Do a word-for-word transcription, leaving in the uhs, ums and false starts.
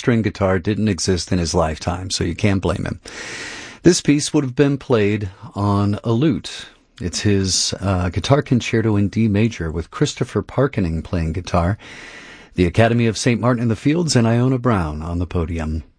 string guitar didn't exist in his lifetime, so you can't blame him. This piece would have been played on a lute. It's his uh, guitar concerto in D major with Christopher Parkening playing guitar, the Academy of Saint Martin in the Fields, and Iona Brown on the podium.